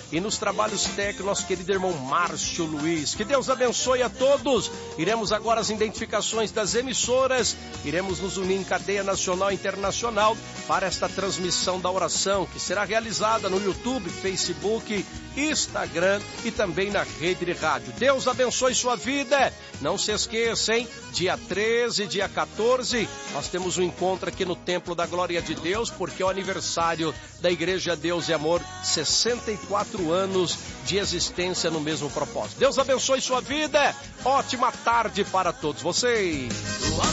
E nos trabalhos técnicos, nosso querido irmão Márcio Luiz. Que Deus abençoe a todos. Iremos agora às identificações das emissoras. Iremos nos unir em cadeia nacional e internacional para esta transmissão da oração, que será realizada no YouTube, Facebook, Instagram e também na rede de rádio. Deus abençoe sua vida. Não se esqueça, hein? Dia 13, dia 14, nós temos um encontro aqui no Templo da Glória de Deus, porque é o aniversário da Igreja Deus e Amor, 64 anos de existência no mesmo propósito. Deus abençoe sua vida. Ótima tarde para todos vocês.